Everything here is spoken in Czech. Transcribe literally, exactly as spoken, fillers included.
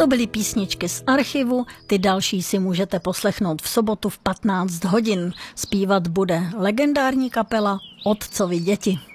To byly písničky z archivu, ty další si můžete poslechnout v sobotu v patnáct hodin. Zpívat bude legendární kapela Otcovi děti.